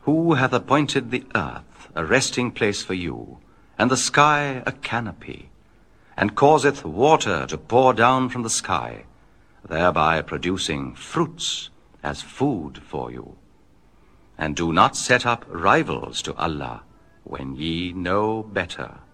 Who hath appointed the earth a resting place for you, and the sky a canopy, and causeth water to pour down from the sky, thereby producing fruits as food for you? And do not set up rivals to Allah when ye know better.